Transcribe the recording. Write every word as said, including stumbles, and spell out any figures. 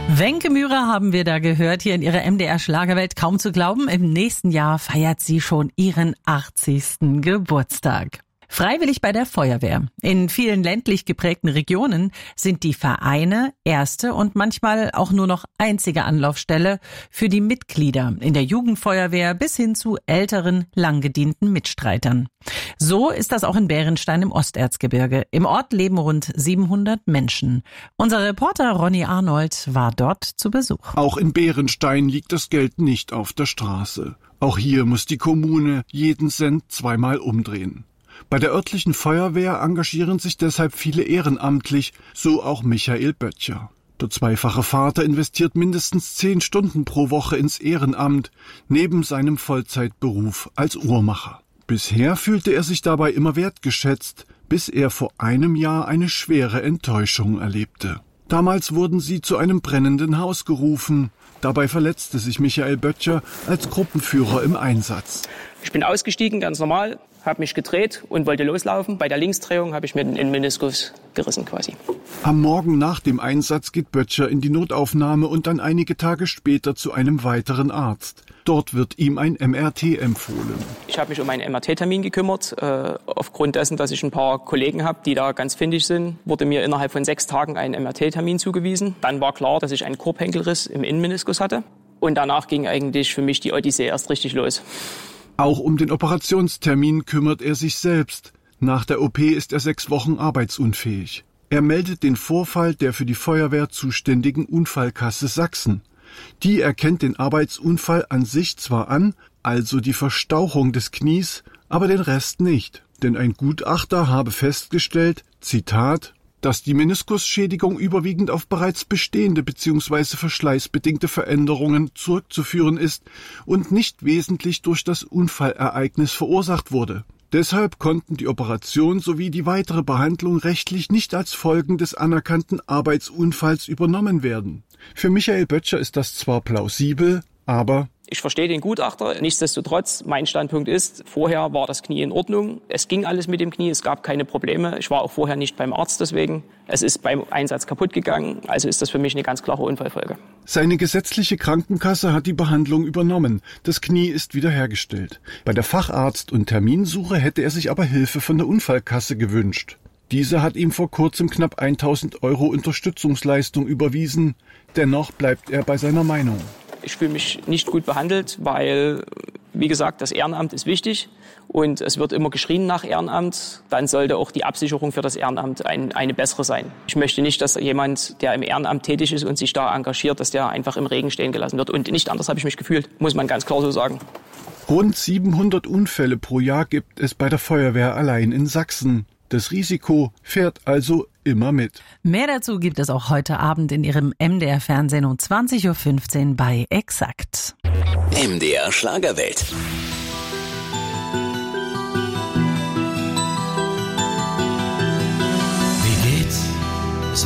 Wenke Mührer haben wir da gehört, hier in ihrer M D R Schlagerwelt. Kaum zu glauben, im nächsten Jahr feiert sie schon ihren achtzigsten Geburtstag. Freiwillig bei der Feuerwehr. In vielen ländlich geprägten Regionen sind die Vereine erste und manchmal auch nur noch einzige Anlaufstelle für die Mitglieder in der Jugendfeuerwehr bis hin zu älteren, langgedienten Mitstreitern. So ist das auch in Bärenstein im Osterzgebirge. Im Ort leben rund siebenhundert Menschen. Unser Reporter Ronny Arnold war dort zu Besuch. Auch in Bärenstein liegt das Geld nicht auf der Straße. Auch hier muss die Kommune jeden Cent zweimal umdrehen. Bei der örtlichen Feuerwehr engagieren sich deshalb viele ehrenamtlich, so auch Michael Böttcher. Der zweifache Vater investiert mindestens zehn Stunden pro Woche ins Ehrenamt, neben seinem Vollzeitberuf als Uhrmacher. Bisher fühlte er sich dabei immer wertgeschätzt, bis er vor einem Jahr eine schwere Enttäuschung erlebte. Damals wurden sie zu einem brennenden Haus gerufen. Dabei verletzte sich Michael Böttcher als Gruppenführer im Einsatz. Ich bin ausgestiegen, ganz normal, habe mich gedreht und wollte loslaufen. Bei der Linksdrehung habe ich mir den Meniskus gerissen quasi. Am Morgen nach dem Einsatz geht Böttcher in die Notaufnahme und dann einige Tage später zu einem weiteren Arzt. Dort wird ihm ein M R T empfohlen. Ich habe mich um einen M R T-Termin gekümmert. Äh, aufgrund dessen, dass ich ein paar Kollegen habe, die da ganz findig sind, wurde mir innerhalb von sechs Tagen ein M R T-Termin zugewiesen. Dann war klar, dass ich einen Korbhenkelriss im Innenmeniskus hatte. Und danach ging eigentlich für mich die Odyssee erst richtig los. Auch um den Operationstermin kümmert er sich selbst. Nach der O P ist er sechs Wochen arbeitsunfähig. Er meldet den Vorfall der für die Feuerwehr zuständigen Unfallkasse Sachsen. Die erkennt den Arbeitsunfall an sich zwar an, also die Verstauchung des Knies, aber den Rest nicht. Denn ein Gutachter habe festgestellt, Zitat, dass die Meniskusschädigung überwiegend auf bereits bestehende bzw. verschleißbedingte Veränderungen zurückzuführen ist und nicht wesentlich durch das Unfallereignis verursacht wurde. Deshalb konnten die Operation sowie die weitere Behandlung rechtlich nicht als Folgen des anerkannten Arbeitsunfalls übernommen werden. Für Michael Böttcher ist das zwar plausibel, aber ich verstehe den Gutachter. Nichtsdestotrotz, mein Standpunkt ist, vorher war das Knie in Ordnung. Es ging alles mit dem Knie, es gab keine Probleme. Ich war auch vorher nicht beim Arzt deswegen. Es ist beim Einsatz kaputt gegangen, also ist das für mich eine ganz klare Unfallfolge. Seine gesetzliche Krankenkasse hat die Behandlung übernommen. Das Knie ist wiederhergestellt. Bei der Facharzt- und Terminsuche hätte er sich aber Hilfe von der Unfallkasse gewünscht. Diese hat ihm vor kurzem knapp tausend Euro Unterstützungsleistung überwiesen. Dennoch bleibt er bei seiner Meinung. Ich fühle mich nicht gut behandelt, weil, wie gesagt, das Ehrenamt ist wichtig und es wird immer geschrien nach Ehrenamt. Dann sollte auch die Absicherung für das Ehrenamt ein, eine bessere sein. Ich möchte nicht, dass jemand, der im Ehrenamt tätig ist und sich da engagiert, dass der einfach im Regen stehen gelassen wird. Und nicht anders habe ich mich gefühlt, muss man ganz klar so sagen. Rund siebenhundert Unfälle pro Jahr gibt es bei der Feuerwehr allein in Sachsen. Das Risiko fährt also immer mit. Mehr dazu gibt es auch heute Abend in Ihrem M D R-Fernsehen um zwanzig Uhr fünfzehn bei Exakt. M D R Schlagerwelt.